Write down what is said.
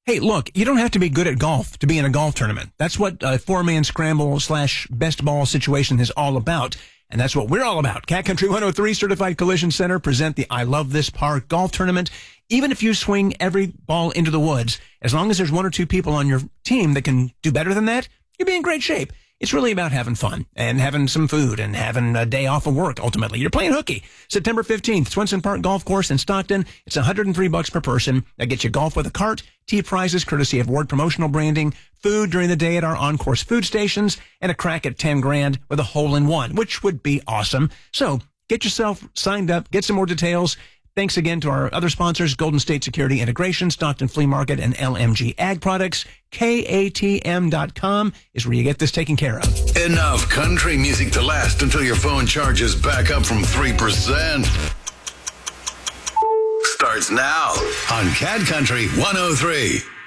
Hey, look, you don't have to be good at golf to be in a golf tournament. That's what a four-man scramble / best ball situation is all about. And that's what we're all about. Cat Country 103 Certified Collision Center present the I Love This Park Golf Tournament. Even if you swing every ball into the woods, as long as there's one or two people on your team that can do better than that, you'll be in great shape. It's really about having fun and having some food and having a day off of work, ultimately. You're playing hooky. September 15th, Swenson Park Golf Course in Stockton. It's $103 per person. That gets you golf with a cart, tee prizes courtesy of Ward Promotional Branding, food during the day at our on-course food stations, and a crack at $10,000 with a hole-in-one, which would be awesome. So get yourself signed up, get some more details. Thanks again to our other sponsors, Golden State Security Integration, Stockton Flea Market, and LMG Ag Products. KATM.com is where you get this taken care of. Enough country music to last until your phone charges back up from 3%. Starts now on Cat Country 103.